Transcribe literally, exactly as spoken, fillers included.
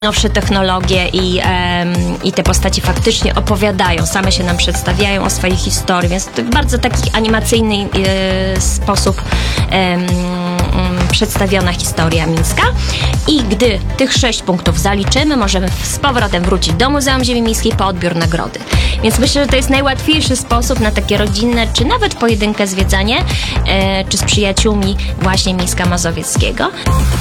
nowsze technologie i, em, i te postaci faktycznie opowiadają, same się nam przedstawiają o swojej historii, więc to w bardzo taki animacyjny e, sposób em, przedstawiona historia mińska. I gdy tych sześć punktów zaliczymy, możemy z powrotem wrócić do Muzeum Ziemi Miejskiej po odbiór nagrody. Więc myślę, że to jest najłatwiejszy sposób na takie rodzinne, czy nawet pojedyncze zwiedzanie, e, czy z przyjaciółmi właśnie Mińska Mazowieckiego.